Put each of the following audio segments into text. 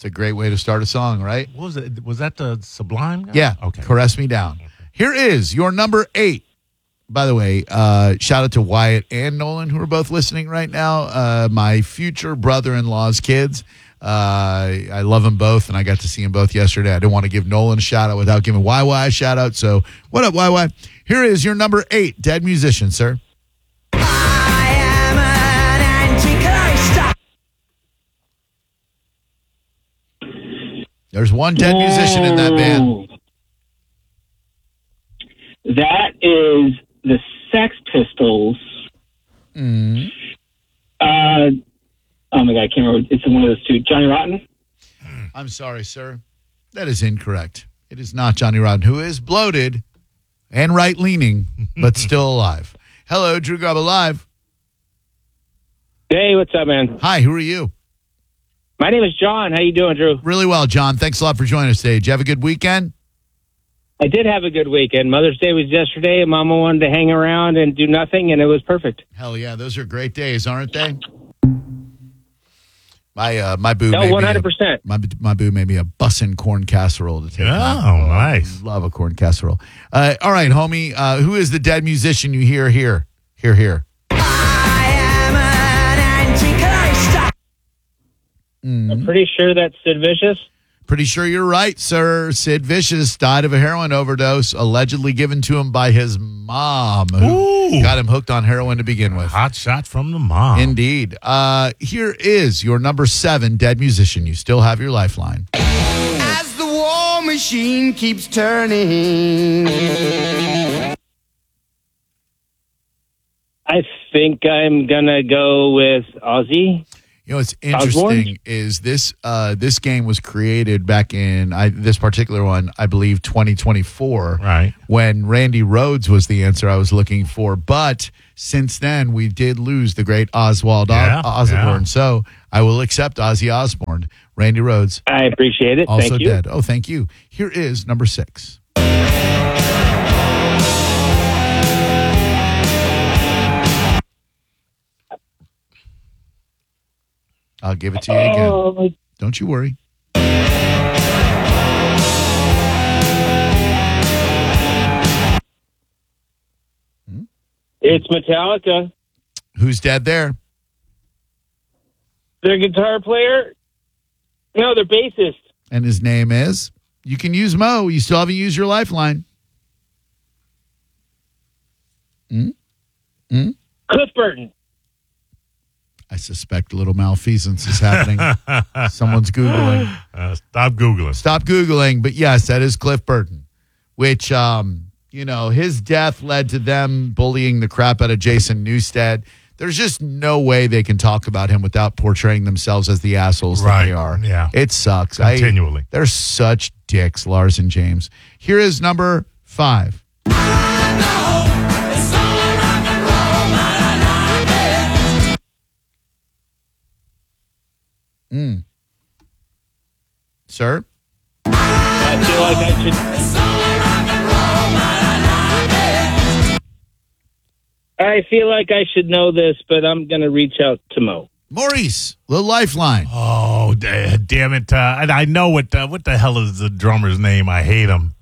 It's a great way to start a song, right? What was it? Was that the Sublime guy? Yeah. Okay. Caress Me Down. Here is your number 8. By the way, shout out to Wyatt and Nolan, who are both listening right now. My future brother-in-law's kids. I love them both, and I got to see them both yesterday. I didn't want to give Nolan a shout-out without giving YY a shout-out. So, what up, YY? Here is your number 8 dead musician, sir. I am an antichrist. There's one dead musician in that band. That is the Sex Pistols. Mm. Oh my God, I can't remember. It's one of those two. Johnny Rotten? I'm sorry, sir. That is incorrect. It is not Johnny Rotten, who is bloated and right-leaning, but still alive. Hello, Drew Garbo Live. Hey, what's up, man? Hi, who are you? My name is John. How you doing, Drew? Really well, John. Thanks a lot for joining us today. Did you have a good weekend? I did have a good weekend. Mother's Day was yesterday. Mama wanted to hang around and do nothing, and it was perfect. Hell yeah, those are great days, aren't they? My boo. No, 100%. My boo made me a bussin' corn casserole to take. Oh, nice. Love a corn casserole. All right, homie. Who is the dead musician you hear here? Here. I am an antichrist. I'm pretty sure that's Sid Vicious. Pretty sure you're right, sir. Sid Vicious died of a heroin overdose, allegedly given to him by his mom, who got him hooked on heroin to begin with. Hot shot from the mom. Indeed. Here is your number 7 dead musician. You still have your lifeline. As the war machine keeps turning. I think I'm going to go with Ozzy. You know, what's interesting is this game was created back in this particular one, I believe, 2024. Right. When Randy Rhoads was the answer I was looking for. But since then, we did lose the great Oswald Osborne. Yeah. So I will accept Ozzy Osbourne. Randy Rhoads. I appreciate it. Also Thank you. dead. Oh, thank you. Here is number 6. I'll give it to you again. Don't you worry. It's Metallica. Who's dead there? Their guitar player? No, their bassist. And his name is? You can use Mo. You still haven't used your lifeline. Cliff Burton. I suspect a little malfeasance is happening. Someone's Googling. Stop Googling. Stop Googling. But yes, that is Cliff Burton, which, his death led to them bullying the crap out of Jason Newsted. There's just no way they can talk about him without portraying themselves as the assholes that they are. Yeah. It sucks. Continually. They're such dicks, Lars and James. Here is number 5. Sir? I feel like I should. I feel like I should know this, but I'm going to reach out to Mo. Maurice, the lifeline. Oh, damn it. I know what the hell is the drummer's name. I hate him.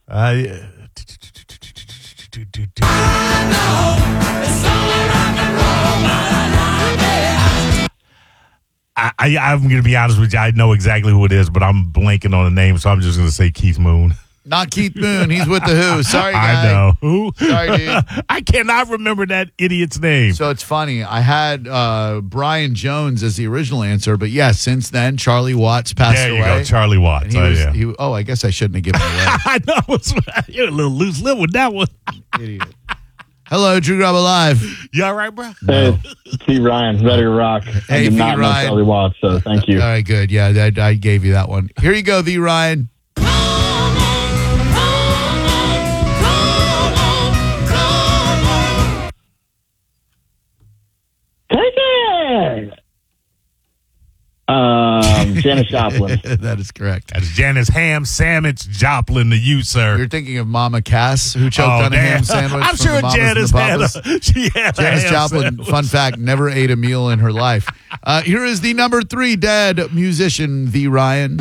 I'm going to be honest with you. I know exactly who it is, but I'm blanking on the name, so I'm just going to say Keith Moon. Not Keith Moon. He's with the Who. Sorry, guy. I know. Who? Sorry, dude. I cannot remember that idiot's name. So it's funny. I had Brian Jones as the original answer, but yes, since then, Charlie Watts passed there away. you go, Charlie Watts. I guess I shouldn't have given it away. I know. You're a little loose lip with that one. Idiot. Hello, Drew Garbo Live. You all right, bro? Hey, T. Ryan, ready to rock. Hey, I did V. not know Ryan. Charlie Watts, so thank you. All right, good. Yeah, I gave you that one. Here you go, V. Ryan. Take it! Janis Joplin. That is correct. That's Janice Ham Sandwich Joplin to you, sir. You're thinking of Mama Cass, who choked on a ham sandwich. I'm from sure the Mamas and Janice the had Papas. she had Janis a ham Joplin, sandwich. fun fact, never ate a meal in her life. Here is the number 3 dead musician, the Ryan.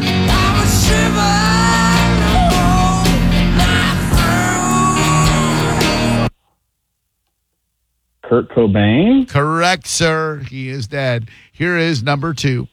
Kurt Cobain. Correct, sir. He is dead. Here is number 2.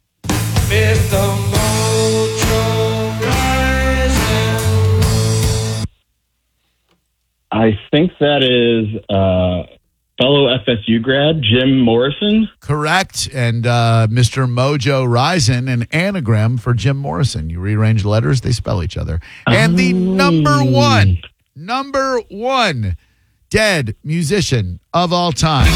I think that is fellow FSU grad, Jim Morrison. Correct. And Mr. Mojo Rison, an anagram for Jim Morrison. You rearrange letters, they spell each other. And the number one dead musician of all time.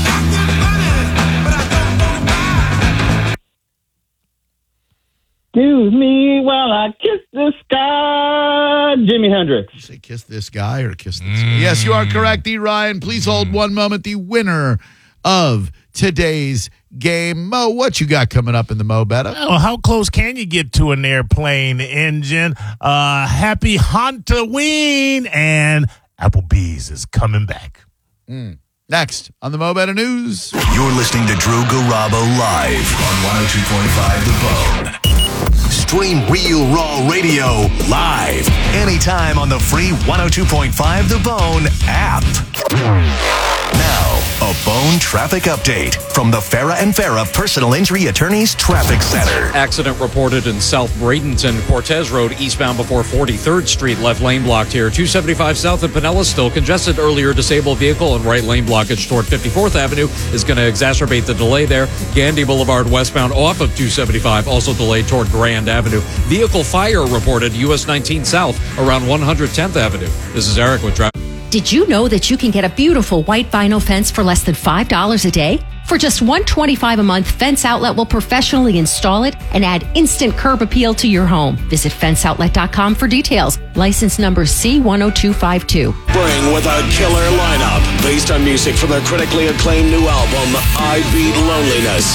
Do me while I kiss the sky, Jimi Hendrix. Did you say kiss this guy or kiss this guy? Yes, you are correct, D. Ryan. Please hold one moment. The winner of today's game. Mo, what you got coming up in the Mo Betta? Oh, how close can you get to an airplane engine? Happy Halloween, and Applebee's is coming back. Next on the Mo Betta News. You're listening to Drew Garabo live on 102.5 The Bone. Stream Real Raw Radio live anytime on the free 102.5 The Bone app. Now, a Bone traffic update from the Farah and Farah Personal Injury Attorneys Traffic Center. Accident reported in South Bradenton, Cortez Road, eastbound before 43rd Street, left lane blocked here. 275 south of Pinellas, still congested. Earlier disabled vehicle and right lane blockage toward 54th Avenue is going to exacerbate the delay there. Gandy Boulevard westbound off of 275, also delayed toward Grand Avenue. Vehicle fire reported US 19 south around 110th Avenue. This is Eric with traffic. Did you know that you can get a beautiful white vinyl fence for less than $5 a day? For just $125 a month, Fence Outlet will professionally install it and add instant curb appeal to your home. Visit fenceoutlet.com for details. License number C10252. Bring with a killer lineup based on music from their critically acclaimed new album, I Beat Loneliness.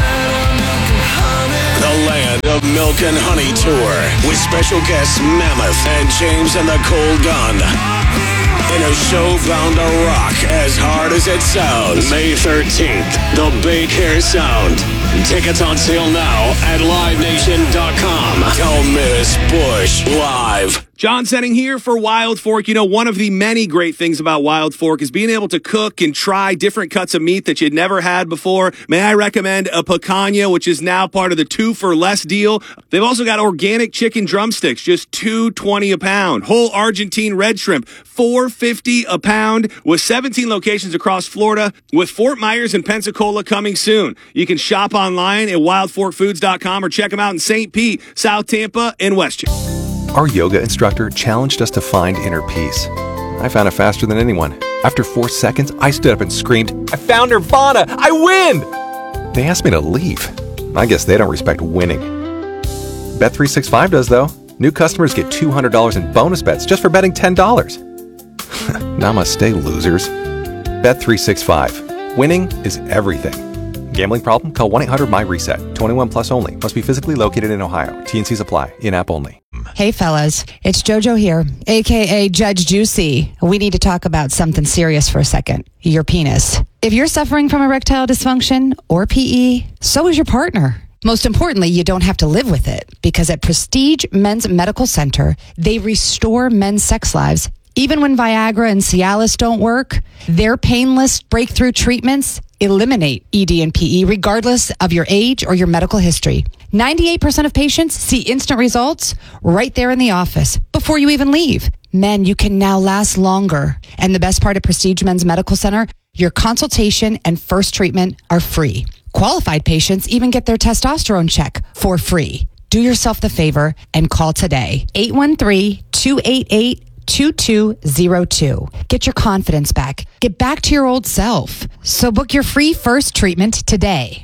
The Land of Milk and Honey Tour with special guests Mammoth and James and the Cold Gun. In a show bound to rock as hard as it sounds. May 13th, the Big Hair Sound. Tickets on sale now at LiveNation.com. Don't miss Bush Live. John Setting here for Wild Fork. You know, one of the many great things about Wild Fork is being able to cook and try different cuts of meat that you'd never had before. May I recommend a picanha, which is now part of the 2 for less deal. They've also got organic chicken drumsticks, just $2.20 a pound. Whole Argentine red shrimp, $4.50 a pound, with 17 locations across Florida, with Fort Myers and Pensacola coming soon. You can shop online at wildforkfoods.com or check them out in St. Pete, South Tampa, and Westchester. Our yoga instructor challenged us to find inner peace. I found it faster than anyone. After 4 seconds, I stood up and screamed, "I found Nirvana! I win!" They asked me to leave. I guess they don't respect winning. Bet365 does, though. New customers get $200 in bonus bets just for betting $10. Namaste, losers. Bet365. Winning is everything. Gambling problem? Call 1-800-MY-RESET. 21 plus only. Must be physically located in Ohio. T&Cs apply. In-app only. Hey fellas, it's JoJo here, aka Judge Juicy. We need to talk about something serious for a second. Your penis. If you're suffering from erectile dysfunction or PE, so is your partner. Most importantly, you don't have to live with it, because at Prestige Men's Medical Center, they restore men's sex lives. Even when Viagra and Cialis don't work, their painless breakthrough treatments eliminate ED and PE regardless of your age or your medical history. 98% of patients see instant results right there in the office before you even leave. Men, you can now last longer. And the best part of Prestige Men's Medical Center, your consultation and first treatment are free. Qualified patients even get their testosterone check for free. Do yourself the favor and call today. 813-288-2202. Get your confidence back. Get back to your old self. So book your free first treatment today.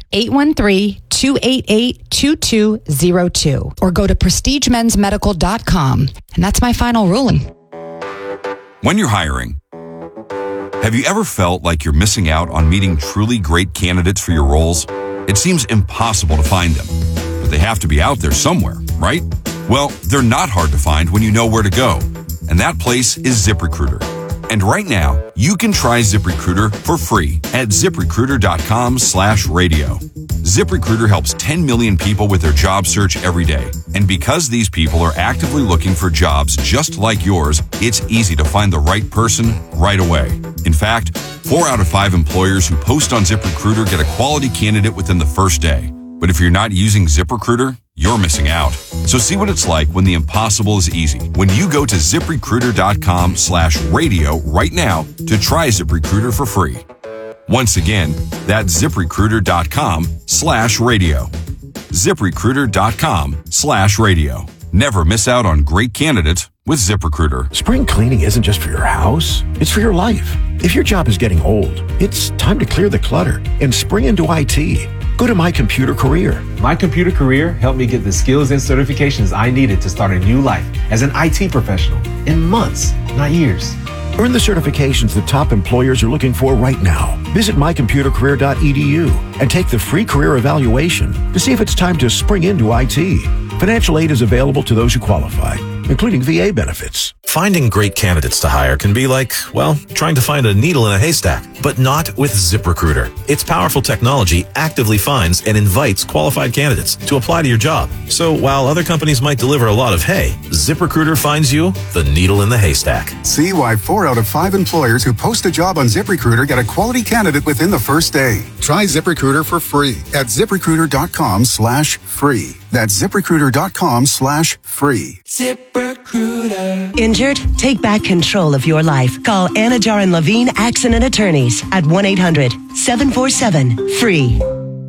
813-288-2202. Or go to prestigemensmedical.com. And that's my final ruling. When you're hiring, have you ever felt like you're missing out on meeting truly great candidates for your roles? It seems impossible to find them, but they have to be out there somewhere, right? Well, they're not hard to find when you know where to go. And that place is ZipRecruiter. And right now, you can try ZipRecruiter for free at ZipRecruiter.com/radio. ZipRecruiter helps 10 million people with their job search every day. And because these people are actively looking for jobs just like yours, it's easy to find the right person right away. In fact, 4 out of 5 employers who post on ZipRecruiter get a quality candidate within the first day. But if you're not using ZipRecruiter, you're missing out. So see what it's like when the impossible is easy. When you go to ZipRecruiter.com/radio right now to try ZipRecruiter for free. Once again, that's ZipRecruiter.com/radio. ZipRecruiter.com/radio. Never miss out on great candidates with ZipRecruiter. Spring cleaning isn't just for your house, it's for your life. If your job is getting old, it's time to clear the clutter and spring into IT. Go to My Computer Career. My Computer Career helped me get the skills and certifications I needed to start a new life as an IT professional in months, not years. Earn the certifications the top employers are looking for right now. Visit mycomputercareer.edu and take the free career evaluation to see if it's time to spring into IT. Financial aid is available to those who qualify, including VA benefits. Finding great candidates to hire can be like, well, trying to find a needle in a haystack, but not with ZipRecruiter. Its powerful technology actively finds and invites qualified candidates to apply to your job. So while other companies might deliver a lot of hay, ZipRecruiter finds you the needle in the haystack. See why 4 out of 5 employers who post a job on ZipRecruiter get a quality candidate within the first day. Try ZipRecruiter for free at ZipRecruiter.com/free. That's ZipRecruiter.com/free. ZipRecruiter. Injured? Take back control of your life. Call Anajar and Levine Accident Attorneys at 1-800-747-FREE.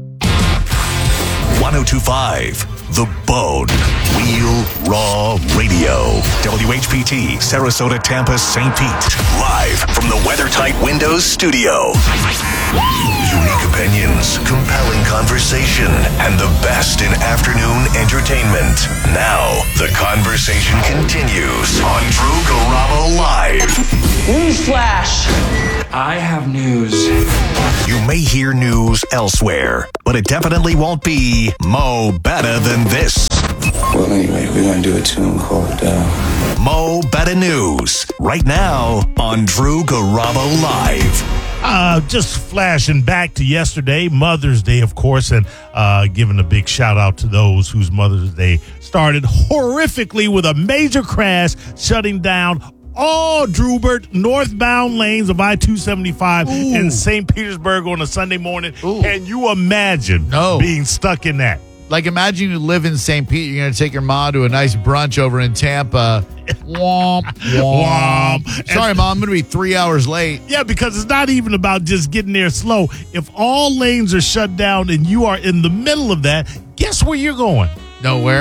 1025 The Bone. Real Raw Radio. WHPT, Sarasota, Tampa, St. Pete. Live from the WeatherTight Windows studio. Unique opinions, compelling conversation, and the best in afternoon entertainment. Now, the conversation continues on Drew Garabo Live. Newsflash! I have news. You may hear news elsewhere, but it definitely won't be Mo Better Than This. Well, anyway, we're going to do a tune called Mo Better News, right now on Drew Garabo Live. Just flashing back to yesterday, Mother's Day, of course, and giving a big shout out to those whose Mother's Day started horrifically with a major crash, shutting down all Drubert northbound lanes of I-275 in St. Petersburg on a Sunday morning. Can you imagine being stuck in that? Like, imagine you live in St. Pete. You're going to take your mom to a nice brunch over in Tampa. Womp, womp. Sorry, Mom, I'm going to be 3 hours late. Yeah, because it's not even about just getting there slow. If all lanes are shut down and you are in the middle of that, guess where you're going? Nowhere.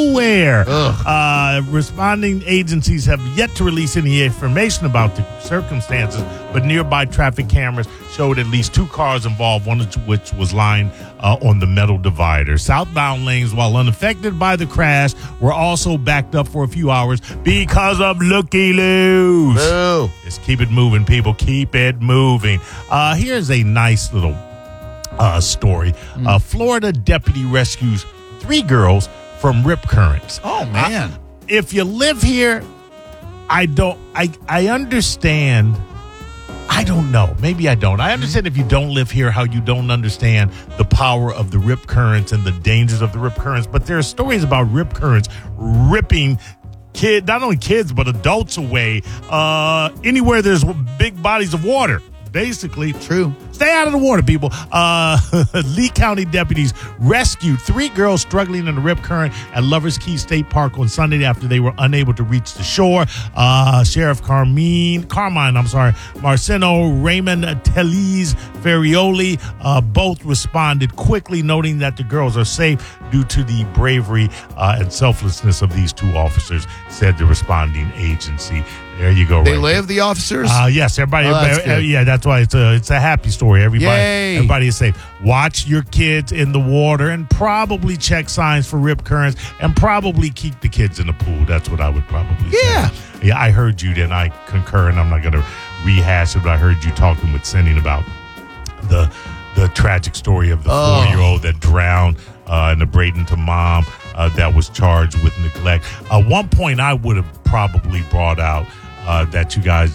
Responding agencies have yet to release any information about the circumstances, but nearby traffic cameras showed at least 2 cars involved, one of which was lying on the metal divider. Southbound lanes, while unaffected by the crash, were also backed up for a few hours because of looky-loos. Just keep it moving, people. Keep it moving. Here's a nice little story. Florida deputy rescues 3 girls from rip currents. Oh, man. If you live here, I understand. I don't know. Maybe I don't. I understand if you don't live here, how you don't understand the power of the rip currents and the dangers of the rip currents. But there are stories about rip currents ripping not only kids, but adults away anywhere there's big bodies of water. Basically, true. Stay out of the water, people. Lee County deputies rescued 3 girls struggling in a rip current at Lovers Key State Park on Sunday after they were unable to reach the shore. Sheriff Carmine, Marceno, Raymond Tellez, Ferrioli, both responded quickly, noting that the girls are safe due to the bravery and selflessness of these 2 officers, said the responding agency. There you go. They live, the officers? Yes, everybody. That's that's why it's a happy story. Everybody is safe. Watch your kids in the water and probably check signs for rip currents and probably keep the kids in the pool. That's what I would probably say. Yeah, I heard you, then I concur, and I'm not going to rehash it, but I heard you talking with Cindy about the tragic story of the 4-year-old that drowned in the Bradenton mom that was charged with neglect. One point I would have probably brought out that you guys didn't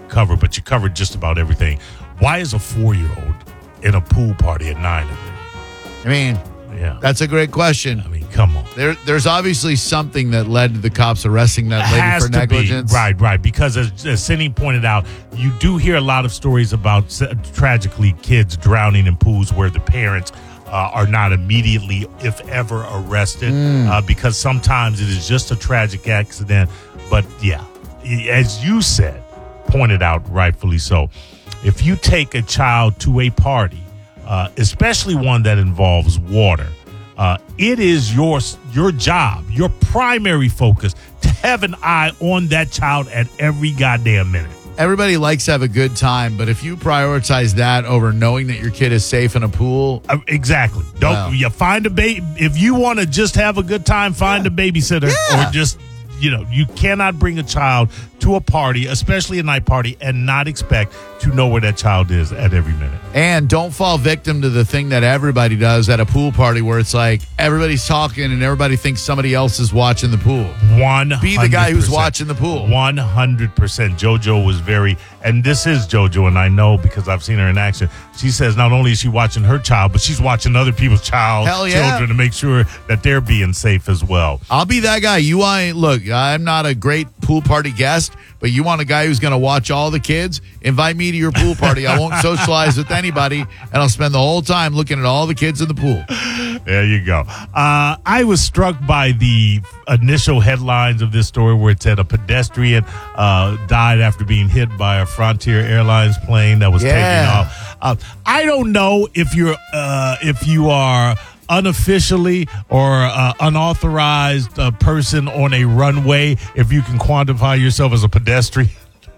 cover, but you covered just about everything. Why is a 4-year-old in a pool party at 9? I mean, yeah, that's a great question. I mean, come on. There's obviously something that led to the cops arresting that lady for negligence. Right. Because as Cindy pointed out, you do hear a lot of stories about tragically kids drowning in pools where the parents are not immediately, if ever, arrested because sometimes it is just a tragic accident. But yeah, as you said, pointed out rightfully so, if you take a child to a party, especially one that involves water, it is your job, your primary focus to have an eye on that child at every goddamn minute. Everybody likes to have a good time, but if you prioritize that over knowing that your kid is safe in a pool, exactly. You find a baby if you want to just have a good time. Find a babysitter, or just you cannot bring a child to a party, especially a night party, and not expect to know where that child is at every minute. And don't fall victim to the thing that everybody does at a pool party where it's like everybody's talking and everybody thinks somebody else is watching the pool. 100%. Be the guy who's watching the pool. 100%. JoJo was and this is JoJo, and I know because I've seen her in action. She says not only is she watching her child, but she's watching other people's children to make sure that they're being safe as well. I'll be that guy. Look, I'm not a great pool party guest, but you want a guy who's going to watch all the kids? Invite me to your pool party. I won't socialize with anybody, and I'll spend the whole time looking at all the kids in the pool. There you go. I was struck by the initial headlines of this story where it said a pedestrian died after being hit by a Frontier Airlines plane that was taking off. I don't know if you are unofficially or unauthorized person on a runway, if you can quantify yourself as a pedestrian.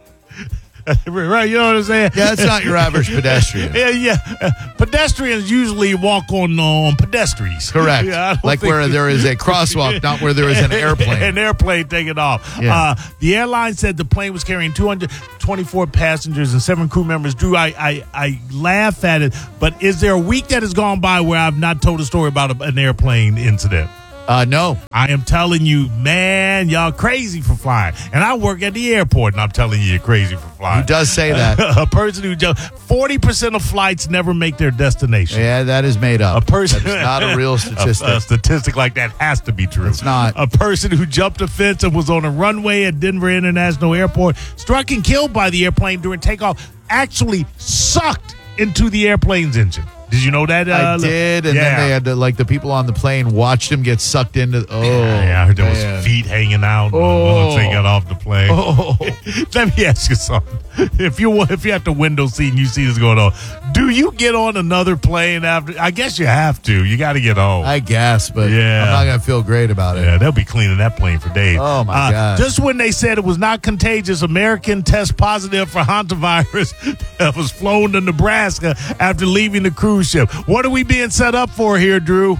Right, you know what I'm saying? Yeah, it's not your average pedestrian. Pedestrians usually walk on pedestrians. Correct. Yeah, like where there is a crosswalk, not where there is an airplane. An airplane taking off. Yeah. The airline said the plane was carrying 224 passengers and 7 crew members. Drew, I laugh at it, but is there a week that has gone by where I've not told a story about an airplane incident? No. I am telling you, man, y'all crazy for flying. And I work at the airport, and I'm telling you, you're crazy for flying. He does say that. A person who 40% of flights never make their destination. Yeah, that is made up. That is not a real statistic. A statistic like that has to be true. It's not. A person who jumped a fence and was on a runway at Denver International Airport, struck and killed by the airplane during takeoff, actually sucked into the airplane's engine. Did you know that? I did, and then they had to, the people on the plane watched him get sucked into. I heard there was feet hanging out once they got off the plane. Let me ask you something: if you have the window seat and you see this going on, do you get on another plane after? I guess you have to. You got to get home. I guess, but I'm not gonna feel great about it. Yeah, they'll be cleaning that plane for days. Oh my God! Just when they said it was not contagious, American test positive for hantavirus that was flown to Nebraska after leaving the cruise ship. What are we being set up for here, Drew?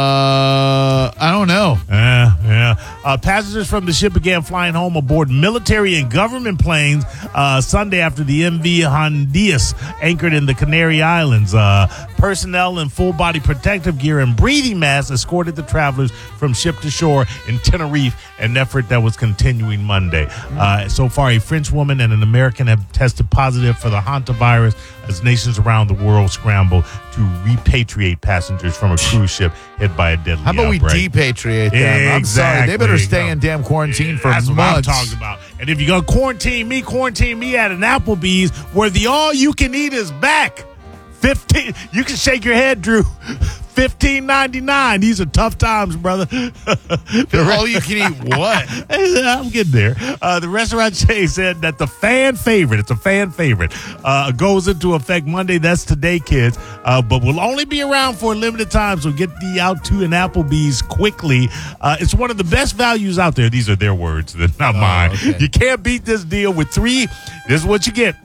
I don't know. Passengers from the ship began flying home aboard military and government planes Sunday after the MV Hondias anchored in the Canary Islands. Personnel in full-body protective gear and breathing masks escorted the travelers from ship to shore in Tenerife, an effort that was continuing Monday. So far, a French woman and an American have tested positive for the hantavirus as nations around the world scramble to repatriate passengers from a cruise ship hit by a deadly How about outbreak. we depatriate them? I'm sorry. They better stay in damn quarantine for That's months. what I'm talking about. And if you're going to quarantine me at an Applebee's where the all-you-can-eat is back. 15. You can shake your head, Drew. $15.99. These are tough times, brother. All you can eat what? I'm getting there. The restaurant chain said that the fan favorite, it's a fan favorite, goes into effect Monday. That's today, kids. But will only be around for a limited time, so get out to an Applebee's quickly. It's one of the best values out there. These are their words, not mine. Okay. You can't beat this deal with 3. This is what you get.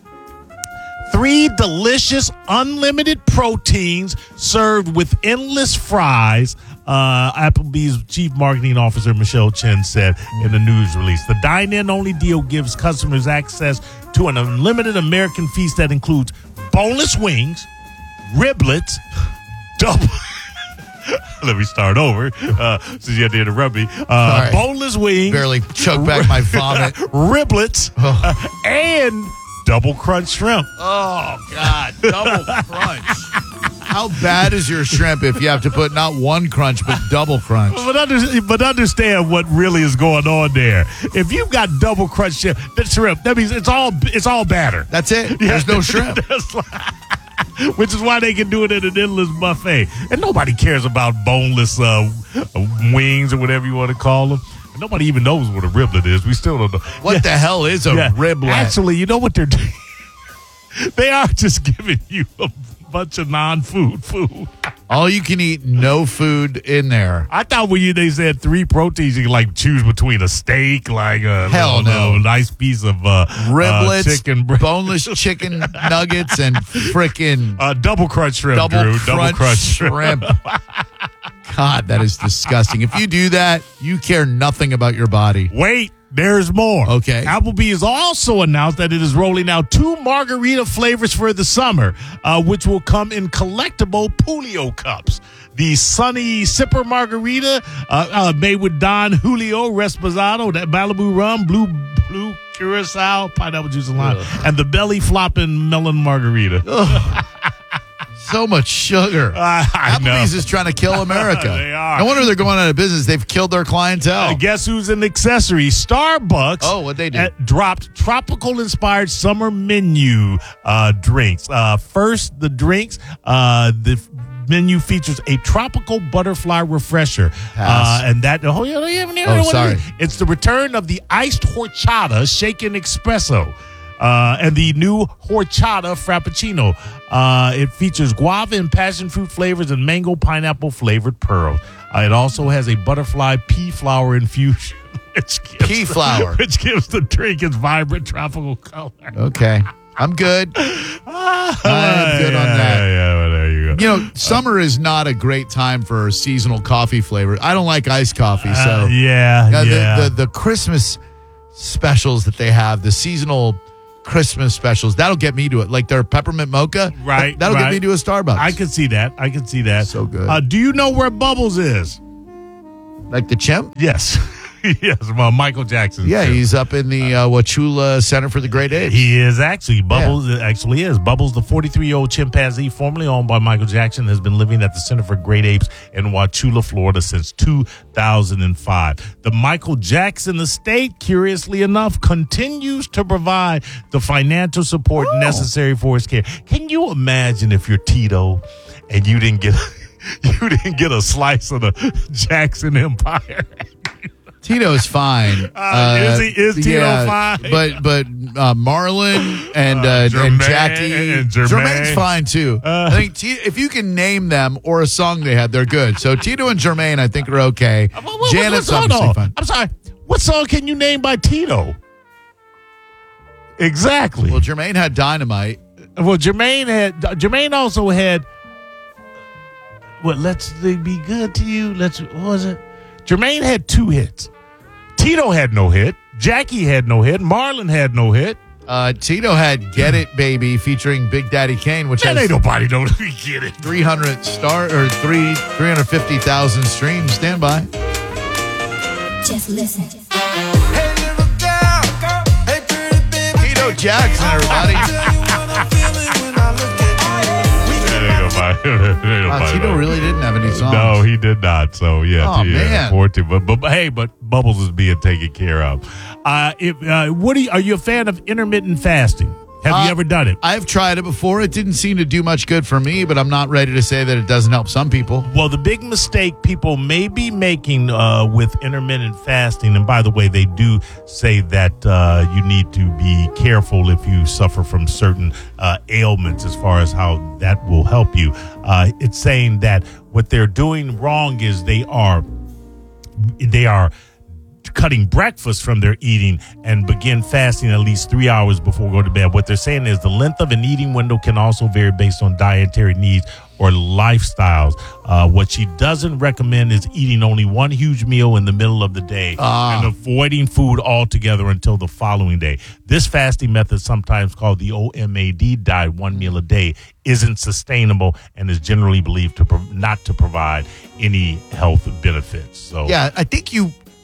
3 delicious, unlimited proteins served with endless fries, Applebee's Chief Marketing Officer Michelle Chen said in the news release. The dine-in only deal gives customers access to an unlimited American feast that includes boneless wings, riblets, double... Let me start over, since you had to interrupt me. Boneless wings. Barely choked back my vomit. Riblets and double crunch shrimp. Oh, God. Double crunch. How bad is your shrimp if you have to put not one crunch, but double crunch? But understand what really is going on there. If you've got double crunch shrimp, that means it's all batter. That's it. There's no shrimp. Which is why they can do it at an endless buffet. And nobody cares about boneless wings or whatever you want to call them. Nobody even knows what a riblet is. We still don't know. What the hell is a riblet? Actually, you know what they're doing? They are just giving you a bunch of non-food food. All you can eat, no food in there. I thought they said 3 proteins, you can like choose between a steak, like a nice piece of riblets, chicken, boneless chicken nuggets, and frickin' double crunch shrimp. Double crunch shrimp. God, that is disgusting. If you do that, you care nothing about your body. Wait. There's more. Okay. Applebee's also announced that it is rolling out 2 margarita flavors for the summer, which will come in collectible Pulio cups. The Sunny Sipper Margarita, made with Don Julio Reposado, that Malibu rum, blue Curacao, pineapple juice and lime, and the Belly Flopping Melon Margarita. So much sugar. Applebee's is trying to kill America. They are. No wonder they're going out of business. They've killed their clientele. Guess who's an accessory? Starbucks. Oh, what'd they do? Dropped tropical-inspired summer menu drinks. First, the drinks. The menu features a tropical butterfly refresher. And that. Sorry. It's the return of the iced horchata shaken espresso. And the new horchata frappuccino. It features guava and passion fruit flavors and mango pineapple flavored pearls. It also has a butterfly pea flower infusion. Which gives the drink its vibrant tropical color. Okay. I'm good. I'm good on that. Yeah, well, there you go. You know, summer is not a great time for seasonal coffee flavor. I don't like iced coffee, so the Christmas specials that they have, the seasonal Christmas specials, that'll get me to it. Like their peppermint mocha, right? That'll get me to a Starbucks. I can see that. So good. Do you know where Bubbles is? Like the chimp? Yes. Yes, well, Michael Jackson. Yeah, he's up in the Wauchula Center for the Great Apes. He is actually. Bubbles actually is. Bubbles, the 43-year-old chimpanzee formerly owned by Michael Jackson, has been living at the Center for Great Apes in Wauchula, Florida since 2005. The Michael Jackson estate, curiously enough, continues to provide the financial support necessary for his care. Can you imagine if you're Tito and you didn't get a slice of the Jackson Empire? Tito's fine. Is Tito fine? But Marlon and Jackie and Jermaine's fine too. I think if you can name them or a song they had, they're good. So Tito and Jermaine, I think, are okay. Janet's obviously fine. I'm sorry. What song can you name by Tito? Exactly. Well, Jermaine had Dynamite. Well, Jermaine also had what? Let's be good to you. What was it? Jermaine had 2 hits. Tito had no hit. Jackie had no hit. Marlon had no hit. Tito had "Get It, Baby" featuring Big Daddy Kane, which has ain't nobody don't get it. 350,000 streams. Stand by. Just listen. Hey, little girl. Hey, pretty baby. Tito Jackson, everybody. Tito really didn't have any songs. No, he did not. So yeah, oh, man. But Bubbles is being taken care of. Are you a fan of intermittent fasting? Have you ever done it? I've tried it before. It didn't seem to do much good for me, but I'm not ready to say that it doesn't help some people. Well, the big mistake people may be making with intermittent fasting, and by the way, they do say that you need to be careful if you suffer from certain ailments as far as how that will help you. It's saying that what they're doing wrong is they are cutting breakfast from their eating and begin fasting at least 3 hours before going to bed. What they're saying is the length of an eating window can also vary based on dietary needs or lifestyles. What she doesn't recommend is eating only one huge meal in the middle of the day and avoiding food altogether until the following day. This fasting method, sometimes called the OMAD diet, 1 meal a day, isn't sustainable and is generally believed to not to provide any health benefits. So yeah, I think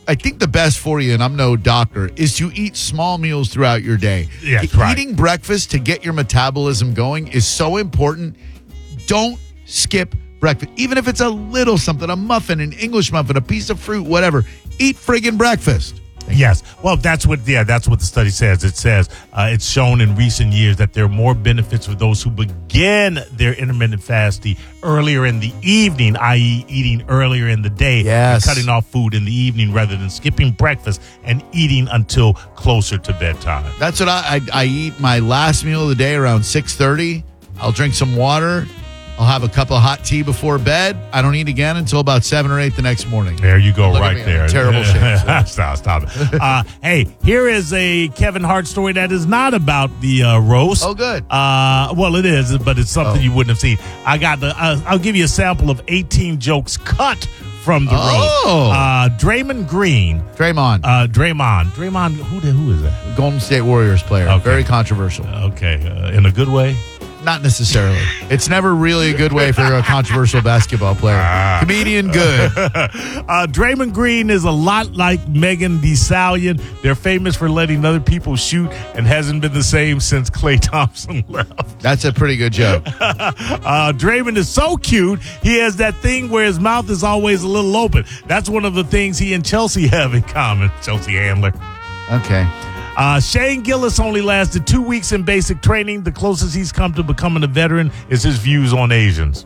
I think the best for you, and I'm no doctor, is to eat small meals throughout your day. Yeah, that's right. Eating breakfast to get your metabolism going is so important. Don't skip breakfast. Even if it's a little something, a muffin, an English muffin, a piece of fruit, whatever. Eat friggin' breakfast. Yes. Well, that's what the study says. It says it's shown in recent years that there are more benefits for those who begin their intermittent fasting earlier in the evening, i.e. eating earlier in the day. Yes. And cutting off food in the evening rather than skipping breakfast and eating until closer to bedtime. That's what I eat my last meal of the day around 6:30. I'll drink some water. I'll have a cup of hot tea before bed. I don't eat again until about 7 or 8 the next morning. There you go, Look right at me, there. I'm in terrible shape. Stop it. Hey, here is a Kevin Hart story that is not about the roast. Oh, good. Well, it is, but it's something you wouldn't have seen. I'll give you a sample of 18 jokes cut from the roast. Draymond Green. Draymond. Draymond, who is that? Golden State Warriors player. Okay. Very controversial. Okay. In a good way? Not necessarily. It's never really a good way for a controversial basketball player. Comedian, good. Draymond Green is a lot like Megan Thee Stallion. They're famous for letting other people shoot and hasn't been the same since Klay Thompson left. That's a pretty good joke. Draymond is so cute. He has that thing where his mouth is always a little open. That's one of the things he and Chelsea have in common. Chelsea Handler. Okay. Shane Gillis only lasted 2 weeks in basic training. The closest he's come to becoming a veteran is his views on Asians.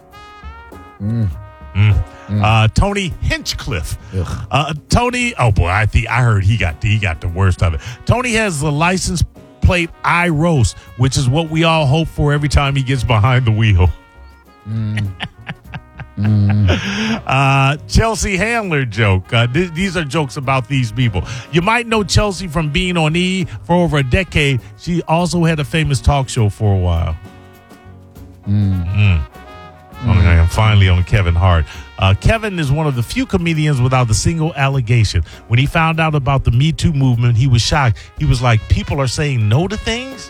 Tony Hinchcliffe. Tony, oh boy, I heard he got the worst of it. Tony has the license plate I roast, which is what we all hope for every time he gets behind the wheel. Chelsea Handler joke. These are jokes about these people. You might know Chelsea from being on E! For over a decade. She also had a famous talk show for a while. And finally on Kevin Hart. Kevin is one of the few comedians without a single allegation. When he found out about the Me Too movement, he was shocked. He was like, people are saying no to things?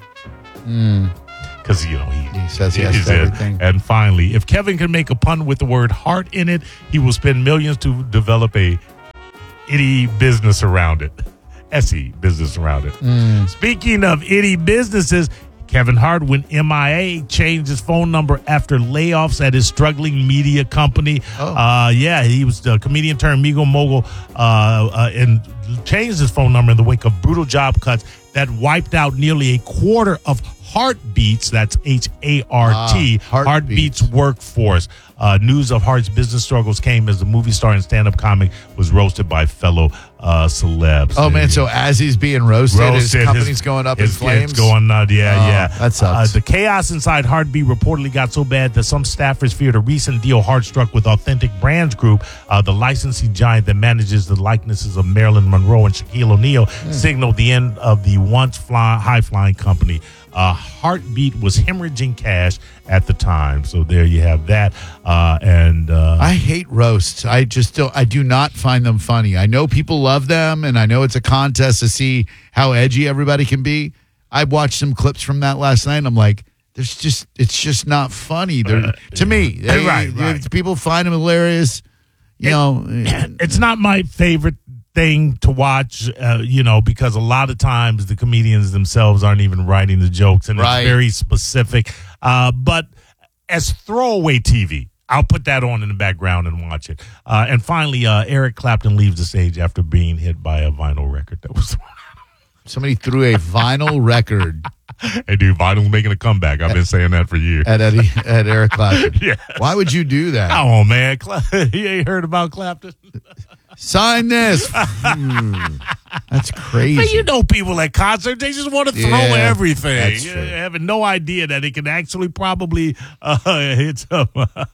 Because, he says yes to everything. And finally, if Kevin can make a pun with the word heart in it, he will spend millions to develop a itty business around it. SE business around it. Speaking of itty businesses, Kevin Hart went MIA, changed his phone number after layoffs at his struggling media company. He was the comedian turned Migo mogul and changed his phone number in the wake of brutal job cuts that wiped out nearly a quarter of Heartbeats, that's H-A-R-T, Heartbeats workforce. News of Hart's business struggles came as the movie star and stand-up comic was roasted by fellow celebs. Oh, man, so as he's being roasted his company's going up in flames? It's going nuts, yeah. That sucks. The chaos inside Heartbeat reportedly got so bad that some staffers feared a recent deal Hart struck with Authentic Brands Group, the licensing giant that manages the likenesses of Marilyn Monroe and Shaquille O'Neal, signaled the end of the once high-flying company. Heartbeat was hemorrhaging cash at the time. So there you have that. I hate roasts. I do not find them funny. I know people love them, and I know it's a contest to see how edgy everybody can be. I watched some clips from that last night, and I'm like, it's just not funny. To me, right. People find them hilarious. It's not my favorite thing to watch, because a lot of times the comedians themselves aren't even writing the jokes, and it's very specific. But as throwaway TV, I'll put that on in the background and watch it. And finally, Eric Clapton leaves the stage after being hit by a vinyl record that was. Somebody threw a vinyl record. Hey, dude, vinyl's making a comeback. I've been saying that for years. At Eric Clapton. Yeah. Why would you do that? Come on, man. You ain't heard about Clapton? Sign this. That's crazy. But people at concerts, they just want to throw everything. That's true. Having no idea that it can actually probably hit some.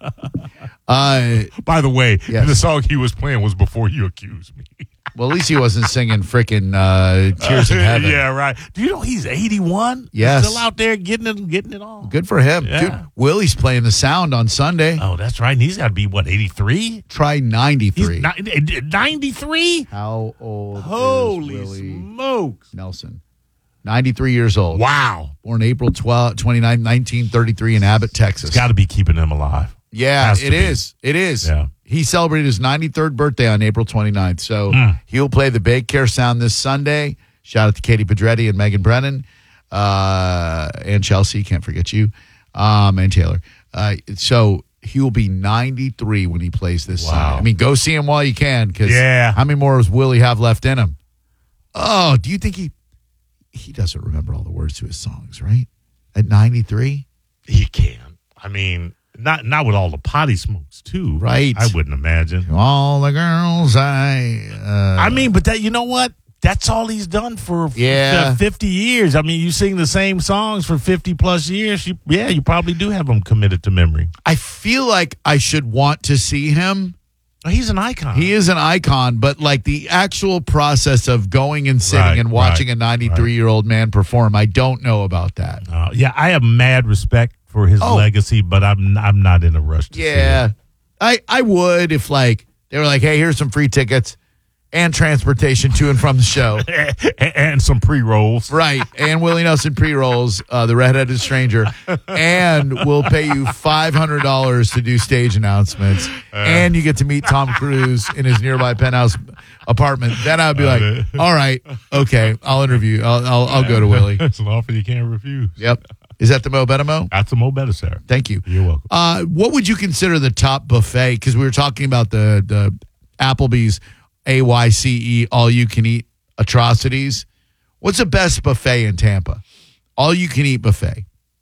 By the way, the song he was playing was Before You Accuse Me. Well, at least he wasn't singing freaking Tears in Heaven. Yeah, right. Do you know he's 81? Yes. He's still out there getting it on. Good for him. Yeah. Dude, Willie's playing the sound on Sunday. Oh, that's right. And he's got to be, 83? Try 93. 93? How old Holy is Willie smokes. Nelson? 93 years old. Wow. Born April 29, 1933 in Abbott, Texas. It's got to be keeping him alive. Yeah, Has to it be. is. It is. Yeah. He celebrated his 93rd birthday on April 29th. So he'll play the Bake Care Sound this Sunday. Shout out to Katie Pedretti and Megan Brennan. And Chelsea, can't forget you. And Taylor. So he will be 93 when he plays this Sunday. I mean, go see him while you can, because how many more will he have left in him? Oh, do you think he doesn't remember all the words to his songs, right? At 93? He can. I mean, not with all the potty smokes, too. Right. I wouldn't imagine. All the girls I mean, but that, you know what? That's all he's done for 50 years. I mean, you sing the same songs for 50 plus years. You probably do have them committed to memory. I feel like I should want to see him. He's an icon. He is an icon, but like the actual process of going and sitting and watching a 93-year-old man perform, I don't know about that. I have mad respect for his legacy, but I'm not in a rush to see it. I would if like they were like, hey, here's some free tickets and transportation to and from the show. and some pre-rolls. Right. And Willie Nelson pre-rolls, the Redheaded Stranger. And we'll pay you $500 to do stage announcements. And you get to meet Tom Cruise in his nearby penthouse apartment. Then I'd be like, all right, okay, I'll interview. I'll go to Willie. It's an offer you can't refuse. Yep. Is that the Mo Better Mo? That's the Mo Better, sir. Thank you. You're welcome. What would you consider the top buffet? Because we were talking about the Applebee's AYCE, all-you-can-eat atrocities. What's the best buffet in Tampa? All-you-can-eat buffet.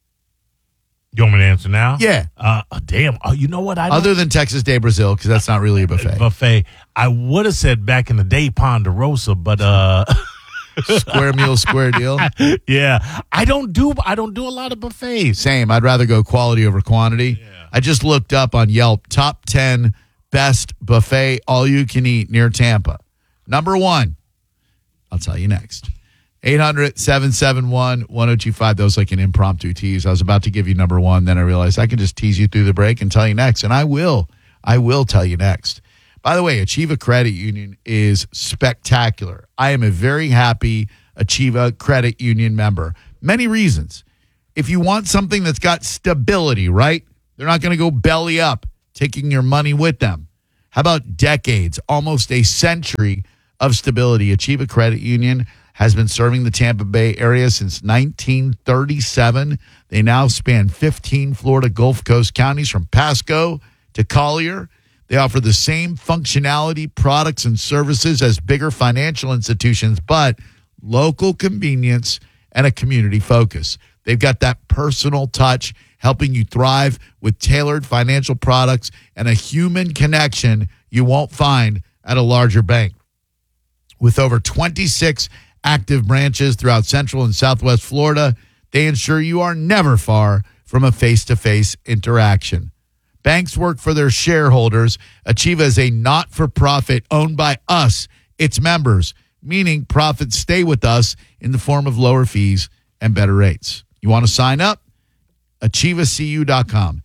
You want me to answer now? Yeah. Damn. You know what? Other than Texas de Brazil, because that's not really a buffet. Buffet. I would have said back in the day Ponderosa, but square meal, square deal. Yeah. I don't do a lot of buffets. Same. I'd rather go quality over quantity. Yeah. I just looked up on Yelp top 10 best buffet all-you-can-eat near Tampa. Number 1, I'll tell you next. 800-771-1025. That was like an impromptu tease. I was about to give you number 1, then I realized I can just tease you through the break and tell you next, and I will. I will tell you next. By the way, Achieva Credit Union is spectacular. I am a very happy Achieva Credit Union member. Many reasons. If you want something that's got stability, right? They're not going to go belly up, taking your money with them. How about decades, almost a century of stability? Achieva Credit Union has been serving the Tampa Bay area since 1937. They now span 15 Florida Gulf Coast counties from Pasco to Collier. They offer the same functionality, products, and services as bigger financial institutions, but local convenience and a community focus. They've got that personal touch, helping you thrive with tailored financial products and a human connection you won't find at a larger bank. With over 26 active branches throughout Central and Southwest Florida, they ensure you are never far from a face-to-face interaction. Banks work for their shareholders. Achieva is a not-for-profit owned by us, its members, meaning profits stay with us in the form of lower fees and better rates. You want to sign up? AchievaCU.com.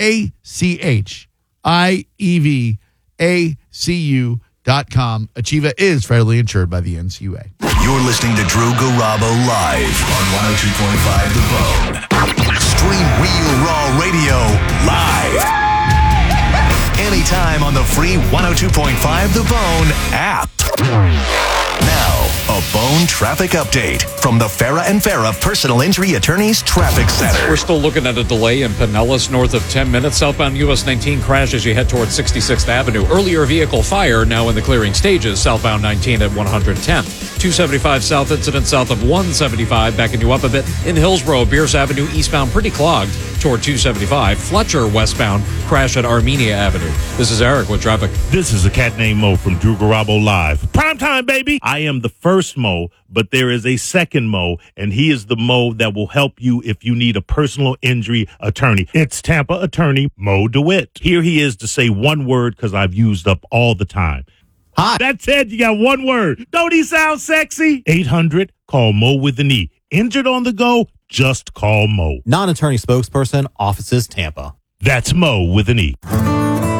AchievaACU.com. Achieva is federally insured by the NCUA. You're listening to Drew Garabo live on 102.5 The Bone. Stream Real Raw Radio live. Anytime on the free 102.5 The Bone app. Now, a Bone traffic update from the Farah and Farah Personal Injury Attorneys Traffic Center. We're still looking at a delay in Pinellas, north of 10 minutes. Southbound US 19 crash as you head towards 66th Avenue. Earlier vehicle fire, now in the clearing stages. Southbound 19 at 110th. 275 south incident south of 175, backing you up a bit. In Hillsborough, Pierce Avenue eastbound pretty clogged toward 275. Fletcher westbound, crash at Armenia Avenue. This is Eric with traffic. This is a cat named Mo from Drew Garabo Live. Prime time, baby! I am the first Mo, but there is a second Mo, and he is the Mo that will help you if you need a personal injury attorney. It's Tampa attorney Mo DeWitt. Here he is to say one word because I've used up all the time. Hi. That's it. You got one word. Don't he sound sexy? 800, call Mo with an E. Injured on the go? Just call Mo. Non-attorney spokesperson, offices Tampa. That's Mo with an E.